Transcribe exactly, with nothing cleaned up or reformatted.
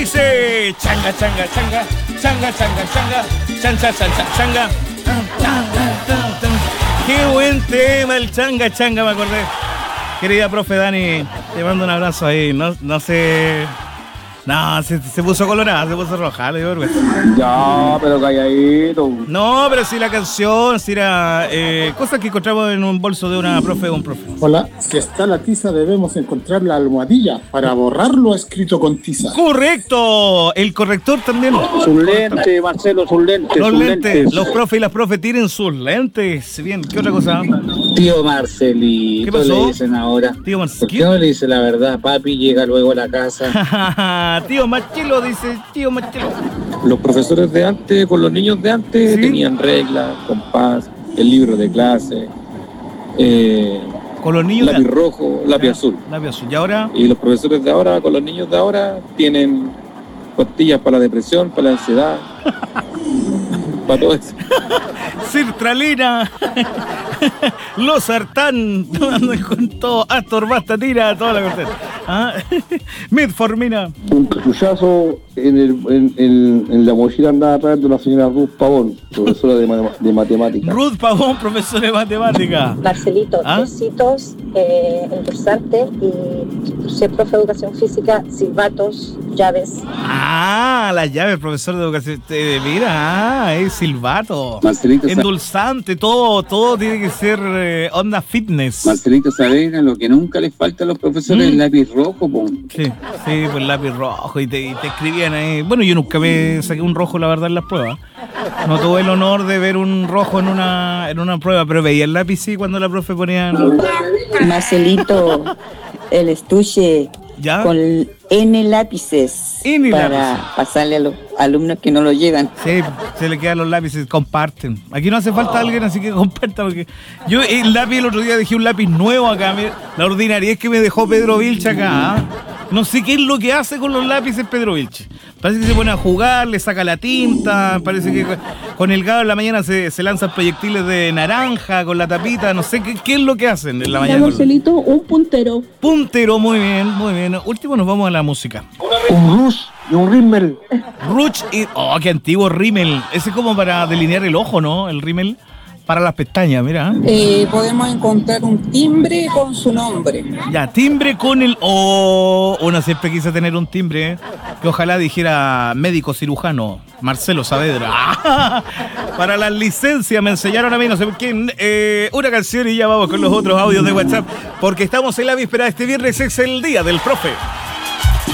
dice changa, changa, changa, changa, changa, changa, changa, changa, changa. Qué buen tema el changa, changa, me acordé. Querida profe Dani, te mando un abrazo ahí. No, no sé. No, se, se puso colorada, se puso roja, le digo vergüenza. Ya, pero calladito. No, pero si la canción, si era eh, cosas que encontramos en un bolso de una profe o un profe. Hola, si está la tiza debemos encontrar la almohadilla para borrar lo escrito con tiza. ¡Correcto! El corrector también. Sus lentes, Marcelo, sus lentes. Los sus lentes, lentes. los profes y las profes tienen sus lentes. Bien, ¿qué otra cosa? Tío Marcelito, ¿Qué pasó? le dicen ahora. Tío ¿Por Marcelito. qué no le dice la verdad? Papi llega luego a la casa. Tío Machelo, dice tío Machelo. Los profesores de antes, con los niños de antes, ¿Sí? tenían reglas, compás, el libro de clase, eh, Con los niños lápiz de... rojo, lápiz azul. Lápiz azul. Y ahora, Y los profesores de ahora, con los niños de ahora, tienen pastillas para la depresión, para la ansiedad, para todo eso. Sertralina, Losartán, con todo, Astorbastatina, toda la cuestión. ¿Ah? Metformina. Un cachuchazo en, el, en, en, en la mochila andaba atrás de una señora Ruth Pavón, profesora de, ma- de matemáticas. Ruth Pavón, profesor de matemática. Marcelito, ¿Ah? besitos, eh, endulzarte y ser profe de educación física, silbatos, llaves. Ah, las llaves, profesor de educación. Eh, mira, ah, es silbato. Marcelito, Endulzante, todo, todo tiene que ser eh, onda fitness. Marcelito Saavedra, lo que nunca les falta a los profesores es Mm. el lápiz rojo, po. Sí, sí, pues lápiz rojo y te, y te escribían ahí. Bueno, yo nunca me saqué un rojo, la verdad, en las pruebas. No tuve el honor de ver un rojo en una, en una prueba, pero veía el lápiz sí cuando la profe ponía... Marcelito, el estuche ¿Ya? con N lápices N para lápices. pasarle a los alumnos que no lo llevan. Sí, se le quedan los lápices, comparten. Aquí no hace falta alguien, así que comparta, porque yo el lápiz el otro día dejé un lápiz nuevo acá, me- la ordinariedad que me dejó Pedro Vilche acá. ¿Ah? No sé qué es lo que hace con los lápices Pedro Vilche. Parece que se pone a jugar, le saca la tinta, parece que con el gado en la mañana se, se lanzan proyectiles de naranja con la tapita, no sé qué, qué es lo que hacen en la mañana. con los- Marcelito, un puntero. Puntero, muy bien, muy bien. Último nos vamos a la música. Un Rush y un Rimmel. Ruch y... Oh, qué antiguo rímel. Ese es como para delinear el ojo, ¿no? El rímel para las pestañas, mira. Eh, podemos encontrar un timbre con su nombre. Ya, timbre con el... Oh, uno siempre quise tener un timbre, ¿eh? Que ojalá dijera médico cirujano, Marcelo Saavedra. Para las licencias me enseñaron a mí, no sé por quién, eh, una canción y ya vamos con los otros audios de WhatsApp, porque estamos en la víspera de este viernes, es el día del profe.